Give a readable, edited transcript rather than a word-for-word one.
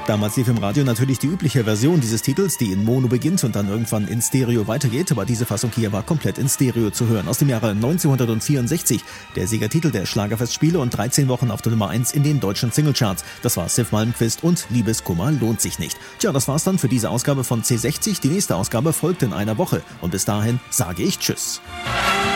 Damals lief im Radio natürlich die übliche Version dieses Titels, die in Mono beginnt und dann irgendwann in Stereo weitergeht, aber diese Fassung hier war komplett in Stereo zu hören, aus dem Jahre 1964. Der Siegertitel der Schlagerfestspiele und 13 Wochen auf der Nummer 1 in den deutschen Singlecharts. Das war Siv Malmkvist und Liebeskummer lohnt sich nicht. Tja, das war's dann für diese Ausgabe von C60. Die nächste Ausgabe folgt in einer Woche und bis dahin sage ich Tschüss.